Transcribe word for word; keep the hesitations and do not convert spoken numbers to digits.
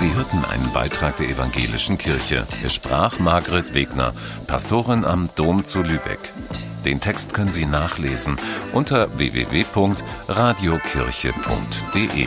Sie hörten einen Beitrag der Evangelischen Kirche. Es sprach Margret Wegner, Pastorin am Dom zu Lübeck. Den Text können Sie nachlesen unter w w w punkt radiokirche punkt de.